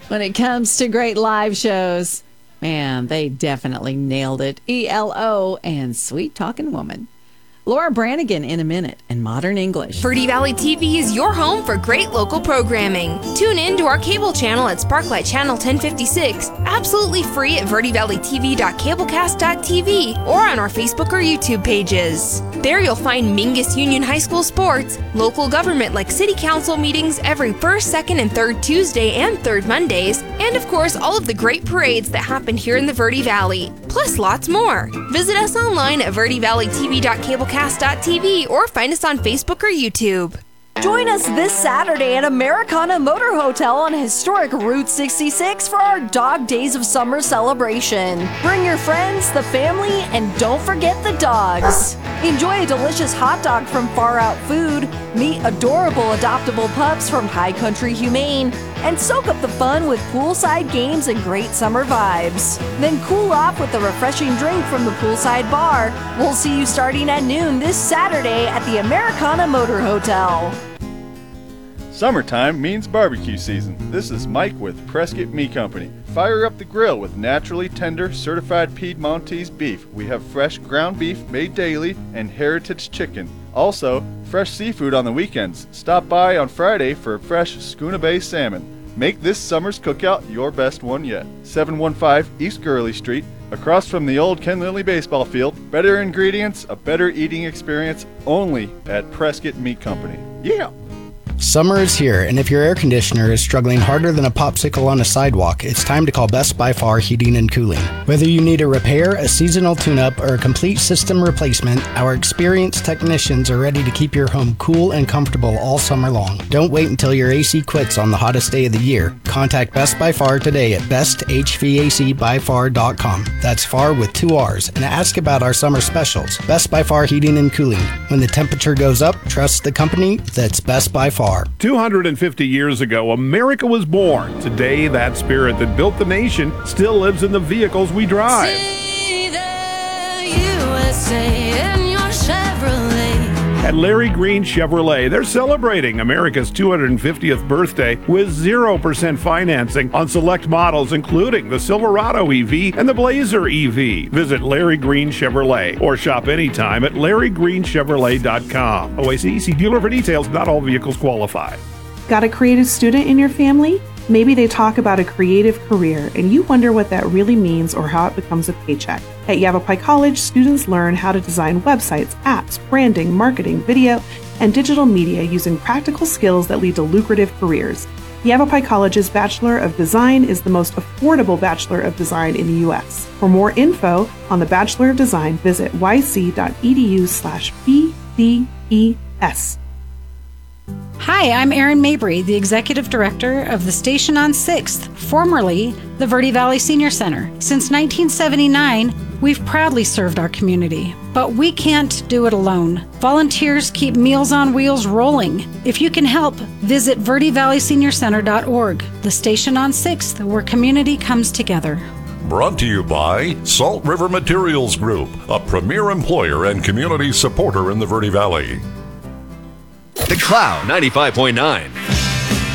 When it comes to great live shows, man, they definitely nailed it. ELO and Sweet Talking Woman. Laura Branigan in a minute in Modern English. Verde Valley TV is your home for great local programming. Tune in to our cable channel at Sparklight Channel 1056, absolutely free at verdevalleytv.cablecast.tv or on our Facebook or YouTube pages. There you'll find Mingus Union High School sports, local government like city council meetings every first, second, and third Tuesday and third Mondays, and of course all of the great parades that happen here in the Verde Valley, plus lots more. Visit us online at verdevalleytv.cablecast.tv or find us on Facebook or YouTube. Join us this Saturday at Americana Motor Hotel on historic Route 66 for our Dog Days of Summer celebration. Bring your friends, the family, and don't forget the dogs. Enjoy a delicious hot dog from Far Out Food, meet adorable adoptable pups from High Country Humane, and soak up the fun with poolside games and great summer vibes. Then cool off with a refreshing drink from the poolside bar. We'll see you starting at noon this Saturday at the Americana Motor Hotel. Summertime means barbecue season. This is Mike with Prescott Meat Company. Fire up the grill with naturally tender, certified Piedmontese beef. We have fresh ground beef made daily and heritage chicken. Also, fresh seafood on the weekends. Stop by on Friday for fresh Schooner Bay salmon. Make this summer's cookout your best one yet. 715 East Gurley Street, across from the old Ken Lilly baseball field. Better ingredients, a better eating experience, only at Prescott Meat Company. Yeah! Summer is here, and if your air conditioner is struggling harder than a popsicle on a sidewalk, it's time to call Best by Far Heating and Cooling. Whether you need a repair, a seasonal tune-up, or a complete system replacement, our experienced technicians are ready to keep your home cool and comfortable all summer long. Don't wait until your AC quits on the hottest day of the year. Contact Best by Far today at besthvacbyfar.com. That's far with 2 R's, and ask about our summer specials. Best by Far Heating and Cooling. When the temperature goes up, trust the company that's Best by Far. 250 years ago, America was born. Today, that spirit that built the nation still lives in the vehicles we drive. See the USA in your Chevrolet. At Larry Green Chevrolet, they're celebrating America's 250th birthday with 0% financing on select models, including the Silverado EV and the Blazer EV. Visit Larry Green Chevrolet or shop anytime at LarryGreenChevrolet.com. OACEC dealer for details. Not all vehicles qualify. Got a creative student in your family? Maybe they talk about a creative career and you wonder what that really means or how it becomes a paycheck. At Yavapai College, students learn how to design websites, apps, branding, marketing, video, and digital media using practical skills that lead to lucrative careers. Yavapai College's Bachelor of Design is the most affordable Bachelor of Design in the U.S. For more info on the Bachelor of Design, visit yc.edu/BDES. Hi, I'm Erin Mabry, the Executive Director of the Station on 6th, formerly the Verde Valley Senior Center. Since 1979, we've proudly served our community, but we can't do it alone. Volunteers keep Meals on Wheels rolling. If you can help, visit verdevalleySeniorCenter.org, the Station on 6th, where community comes together. Brought to you by Salt River Materials Group, a premier employer and community supporter in the Verde Valley. The Cloud 95.9.